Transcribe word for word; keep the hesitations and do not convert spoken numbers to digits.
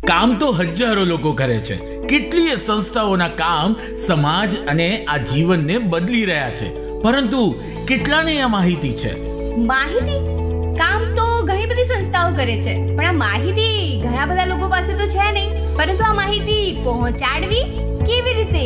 કામ તો હજારો લોકો કરે છે, કેટલીય સંસ્થાઓના કામ સમાજ અને આ જીવનને બદલી રહ્યા છે, પરંતુ કેટલાને આ માહિતી છે? માહિતી કામ તો ઘણી બધી સંસ્થાઓ કરે છે, પણ આ માહિતી ઘણા બધા લોકો પાસે તો છે નહીં. પરંતુ આ માહિતી પહોંચાડવી કેવી રીતે?